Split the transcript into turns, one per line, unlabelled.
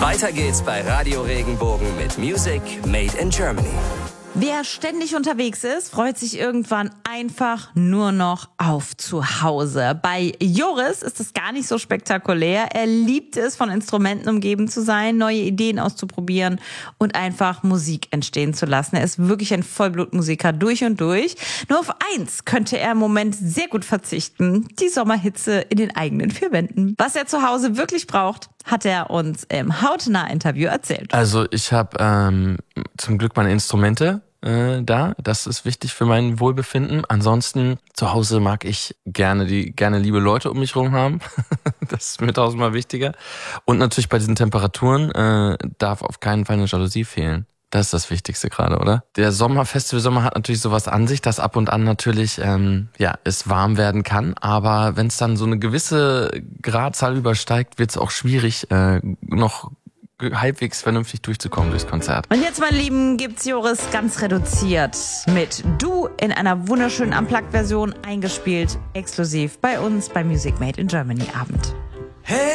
Weiter geht's bei Radio Regenbogen mit Music Made in Germany.
Wer ständig unterwegs ist, freut sich irgendwann einfach nur noch auf zu Hause. Bei Joris ist es gar nicht so spektakulär. Er liebt es, von Instrumenten umgeben zu sein, neue Ideen auszuprobieren und einfach Musik entstehen zu lassen. Er ist wirklich ein Vollblutmusiker durch und durch. Nur auf eins könnte er im Moment sehr gut verzichten: die Sommerhitze in den eigenen vier Wänden. Was er zu Hause wirklich braucht, hat er uns im Hautnah-Interview erzählt.
Also ich habe zum Glück meine Instrumente da. Das ist wichtig für mein Wohlbefinden. Ansonsten zu Hause mag ich gerne liebe Leute um mich herum haben. Das ist mir tausendmal wichtiger. Und natürlich bei diesen Temperaturen darf auf keinen Fall eine Jalousie fehlen. Das ist das Wichtigste gerade, oder? Der Festivalsommer hat natürlich sowas an sich, dass ab und an natürlich es warm werden kann. Aber wenn es dann so eine gewisse Gradzahl übersteigt, wird es auch schwierig, noch halbwegs vernünftig durchzukommen durchs Konzert.
Und jetzt, meine Lieben, gibt's Joris ganz reduziert mit Du in einer wunderschönen Unplugged-Version eingespielt, exklusiv bei uns beim Music Made in Germany Abend.
Hey!